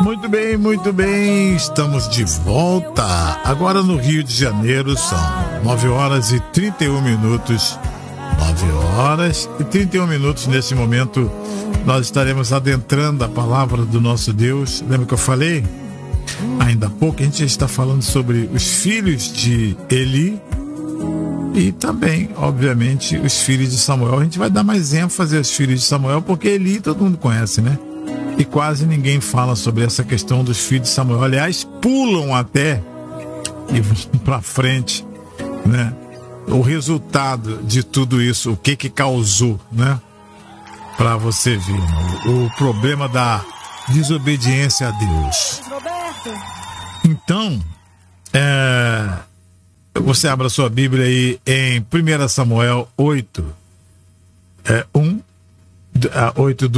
Muito bem, estamos de volta. Agora no Rio de Janeiro são 9 horas e 31 minutos. 9 horas e 31 minutos nesse momento. Nós estaremos adentrando a palavra do nosso Deus. Lembra que eu falei? Ainda há pouco a gente já está falando sobre os filhos de Eli e também, obviamente, os filhos de Samuel. A gente vai dar mais ênfase aos filhos de Samuel porque Eli todo mundo conhece, né? E quase ninguém fala sobre essa questão dos filhos de Samuel. Aliás, pulam até e vão para frente, né? O resultado de tudo isso, o que causou, né? Para você ver, o problema da desobediência a Deus. Então, você abra sua Bíblia aí em 1 Samuel 8, 8 do